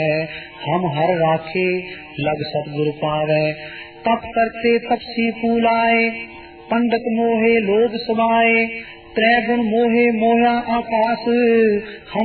हम हर राखे लग सतगुरु पावे। तप करते तपसी फूलाए, पंडित मोहे लोग समाए। त्रै गुण मोहे मोहा आकाश, हम